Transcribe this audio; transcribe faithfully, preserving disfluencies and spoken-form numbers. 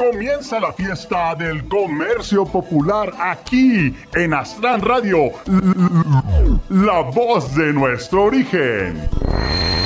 Comienza la fiesta del comercio popular aquí en Astran Radio, la voz de nuestro origen.